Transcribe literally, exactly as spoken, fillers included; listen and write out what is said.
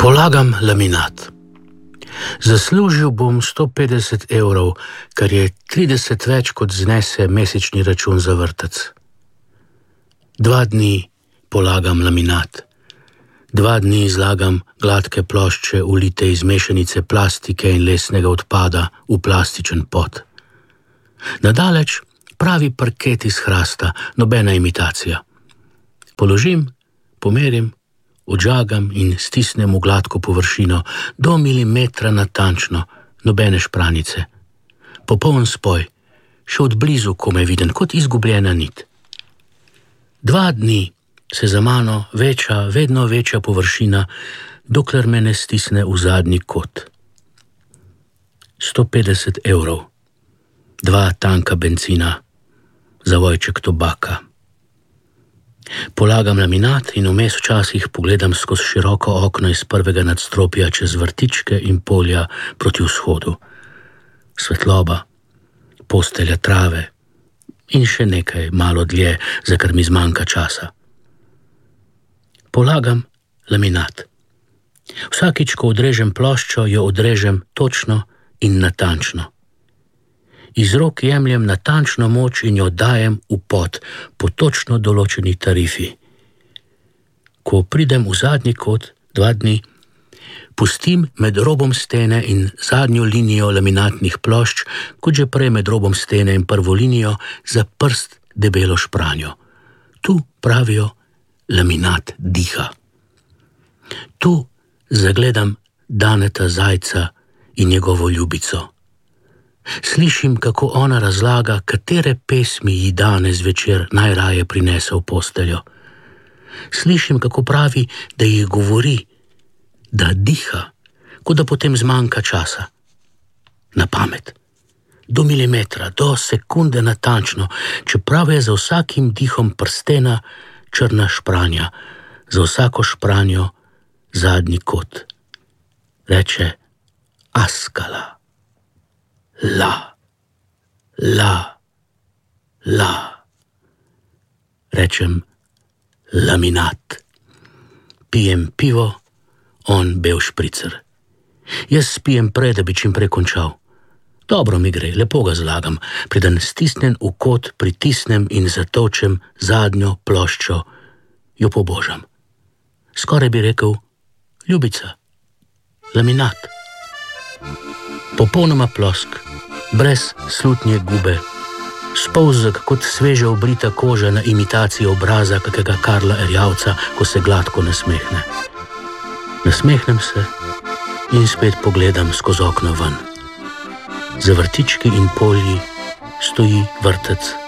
Polagam laminat. Zaslužil bom sto petdeset evrov, kar je trideset več, kot znese mesečni račun za vrtec. Dva dni polagam laminat. Dva dni zlagam gladke plošče, ulite iz mešanice plastike in lesnega odpada v plastičen pot. Nadaleč pravi parket iz hrasta, nobena imitacija. Položim, pomerim, odžagam in stisnem v gladko površino, do milimetra natančno, nobene špranice. Popoln spoj, še od blizu komaj viden, kot izgubljena nit. Dva dni se za mano veča, vedno večja površina, dokler me ne stisne v zadnji kot. sto petdeset evrov, dva tanka bencina, zavojček tobaka. Polagam laminat in vmes včasih pogledam skozi široko okno iz prvega nadstropja čez vrtičke in polja proti vzhodu. Svetloba, postelja trave in še nekaj malo dlje, za kar mi zmanjka časa. Polagam laminat. Vsakič, ko odrežem ploščo, jo odrežem točno in natančno. Iz rok jemljem natančno moč in jo dajem v pot po točno določeni tarifi. Ko pridem v zadnji kot, dva dni, pustim med robom stene in zadnjo linijo laminatnih plošč, kot že prej med robom stene in prvo linijo, za prst debelo špranjo. Tu, pravijo, laminat diha. Tu zagledam Daneta Zajca in njegovo ljubico. Slišim, kako ona razlaga, katere pesmi ji danes večer najraje prinese v posteljo. Slišim, kako pravi, da jih govori, da diha, kot da potem zmanjka časa. Na pamet. Do milimetra, do sekunde natančno, čeprav je za vsakim dihom prstena črna špranja, za vsako špranjo zadnji kot. Reče Askala. La, la, la. Rečem laminat. Pijem pivo, on bel špricer. Jaz spijem prej, da bi čim prej končal. Dobro mi gre, lepo ga zlagam, preden stisnem v kot, pritisnem in zatočem zadnjo ploščo, jo pobožam. Skoraj bi rekel, ljubica, laminat. Popolnoma plosk, brez slutnje gube, spolzek kot sveže obrita koža na imitacijo obraza kakega Karla Erjavca, ko se gladko nasmehne. Nasmehnem se in spet pogledam skozi okno ven. Za vrtički in polji stoji vrtec